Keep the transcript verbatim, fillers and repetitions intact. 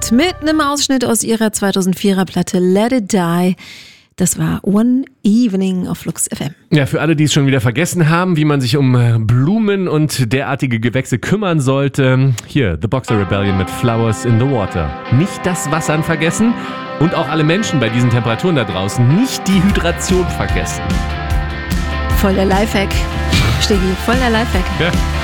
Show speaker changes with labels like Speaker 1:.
Speaker 1: gemacht mit einem Ausschnitt aus ihrer zweitausendvierer Platte Let It Die. Das war One Evening auf Flux F M.
Speaker 2: Ja, für alle, die es schon wieder vergessen haben, wie man sich um Blumen und derartige Gewächse kümmern sollte. Hier, The Boxer Rebellion mit Flowers in the Water. Nicht das Wassern vergessen und auch alle Menschen bei diesen Temperaturen da draußen nicht die Hydration vergessen.
Speaker 1: Voll der Lifehack. Steggi, voll der Lifehack.
Speaker 2: Ja.